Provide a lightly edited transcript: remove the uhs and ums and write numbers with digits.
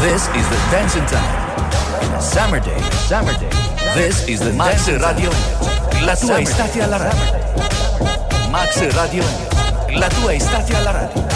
This is the Dancing Time. Summer Day. This is the Max Radio. La tua estate alla radio. Max Radio. La tua estate alla radio.